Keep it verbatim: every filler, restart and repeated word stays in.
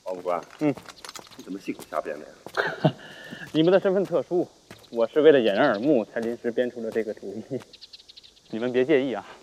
王副官， 嗯， 你怎么信口瞎编的呀？ 你们的身份特殊，我是为了掩人耳目才临时编出了这个主意，你们别介意啊。